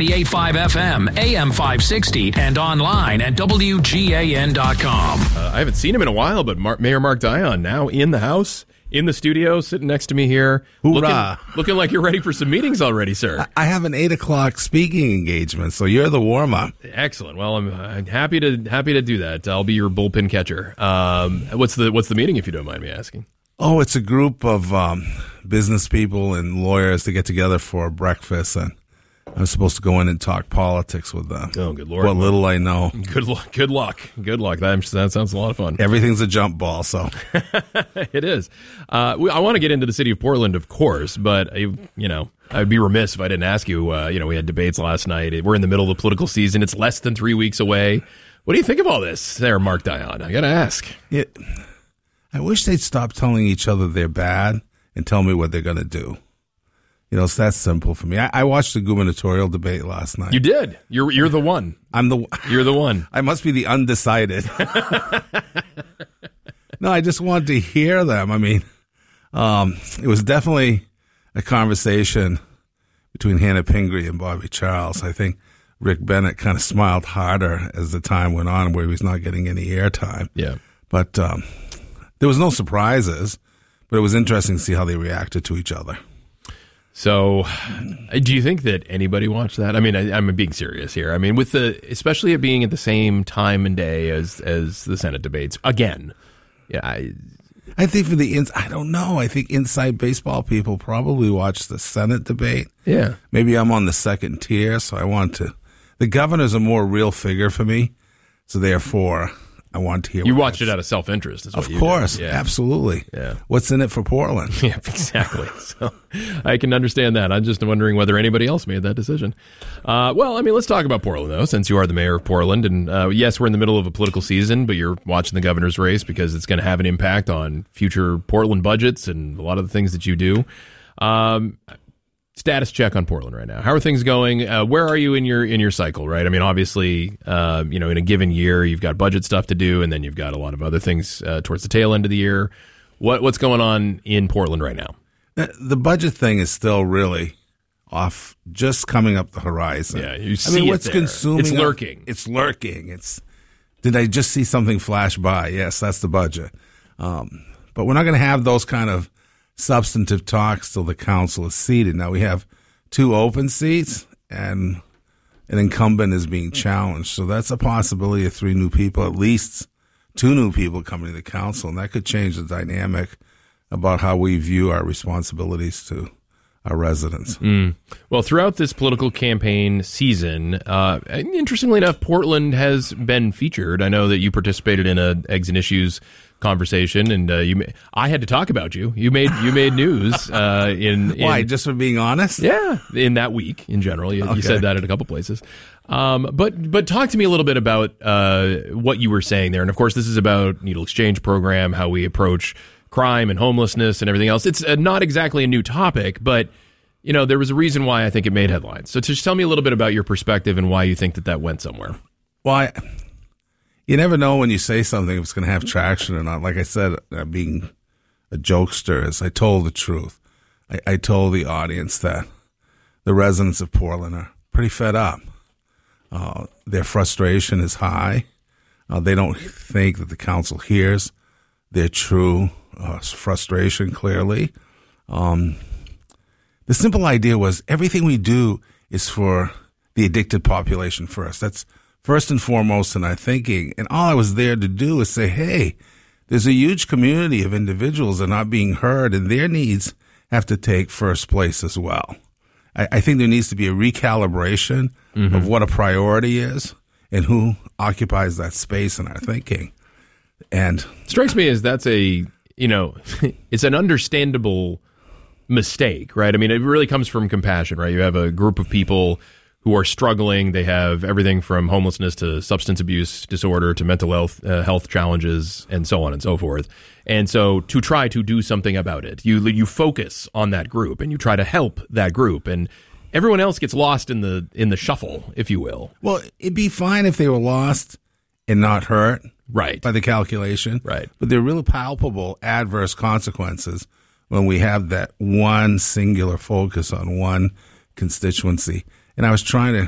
98.5 FM, AM 560, and online at WGAN.com. I haven't seen him in a while, but Mayor Mark Dion now in the house, in the studio, sitting next to me here. Hoorah. Looking like you're ready for some meetings already, sir. I have an 8 o'clock speaking engagement, so you're the warm-up. Excellent. Well, I'm happy to do that. I'll be your bullpen catcher. What's the meeting, if you don't mind me asking? Oh, it's a group of business people and lawyers to get together for breakfast, and I'm supposed to go in and talk politics with them. Oh, good Lord. What little I know. Good luck. That sounds a lot of fun. Everything's a jump ball, so. It is. I want to get into the city of Portland, of course, but, I'd be remiss if I didn't ask you. We had debates last night. We're in the middle of the political season. It's less than 3 weeks away. What do you think of all this there, Mark Dion? I got to ask. I wish they'd stop telling each other they're bad and tell me what they're going to do. It's that simple for me. I watched the gubernatorial debate last night. You did. You're the one. You're the one. I must be the undecided. No, I just wanted to hear them. I mean, it was definitely a conversation between Hannah Pingree and Bobby Charles. I think Rick Bennett kind of smiled harder as the time went on, where he was not getting any airtime. Yeah. But there was no surprises, but it was interesting to see how they reacted to each other. So, do you think that anybody watched that? I mean, I'm being serious here. I mean, especially it being at the same time and day as the Senate debates again. Yeah, I think I don't know. I think inside baseball people probably watched the Senate debate. Yeah, maybe I'm on the second tier, so I want to. The governor's a more real figure for me, so therefore I want to hear. You watched it out of self-interest, is what you did. Of course, yeah. Absolutely. Yeah. What's in it for Portland? Yeah, exactly. So I can understand that. I'm just wondering whether anybody else made that decision. Let's talk about Portland, though, since you are the mayor of Portland. And yes, we're in the middle of a political season, but you're watching the governor's race because it's going to have an impact on future Portland budgets and a lot of the things that you do. Status check on Portland right now. How are things going? Where are you in your cycle, right? I mean, obviously, in a given year, you've got budget stuff to do, and then you've got a lot of other things towards the tail end of the year. What's going on in Portland right now? The budget thing is still really off, just coming up the horizon. Yeah, you see what's there. Consuming? It's lurking. It's lurking. Did I just see something flash by? Yes, that's the budget. But we're not going to have those kind of substantive talks till the council is seated. Now we have 2 open seats and an incumbent is being challenged. So that's a possibility of 3 new people, at least 2 new people coming to the council. And that could change the dynamic about how we view our responsibilities to our residents. Well, throughout this political campaign season, interestingly enough, Portland has been featured. I know that you participated in a Eggs and Issues conversation, and I had to talk about you. You made news. Why? Just for being honest? Yeah, in that week in general. You said that at a couple places. But talk to me a little bit about what you were saying there. And of course, this is about needle exchange program, how we approach crime and homelessness and everything else. It's not exactly a new topic, but there was a reason why I think it made headlines. So just tell me a little bit about your perspective and why you think that went somewhere. Well, you never know when you say something if it's going to have traction or not. Like I said, being a jokester, is I told the truth. I told the audience that the residents of Portland are pretty fed up. Their frustration is high. They don't think that the council hears their true frustration clearly. The simple idea was everything we do is for the addicted population first. That's first and foremost in our thinking. And all I was there to do is say, hey, there's a huge community of individuals that are not being heard, and their needs have to take first place as well. I think there needs to be a recalibration of what a priority is and who occupies that space in our thinking. And strikes me as that's it's an understandable mistake, right? I mean, it really comes from compassion, right? You have a group of people who are struggling. They have everything from homelessness to substance abuse disorder to mental health challenges and so on and so forth. And so to try to do something about it, you focus on that group and you try to help that group, and everyone else gets lost in the shuffle, if you will. Well, it'd be fine if they were lost and not hurt, right, by the calculation, right? But there are real palpable adverse consequences when we have that one singular focus on one constituency. And I was trying to